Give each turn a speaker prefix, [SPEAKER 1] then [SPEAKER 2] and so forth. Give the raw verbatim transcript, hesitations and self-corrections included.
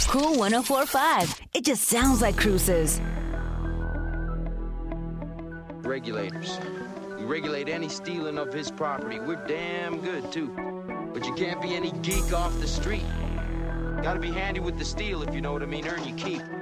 [SPEAKER 1] Cool one oh four point five. It just sounds like Cruises.
[SPEAKER 2] Regulators. We regulate any stealing of his property. We're damn good, too. But you can't be any geek off the street. Gotta be handy with the steel, if you know what I mean. Earn your keep.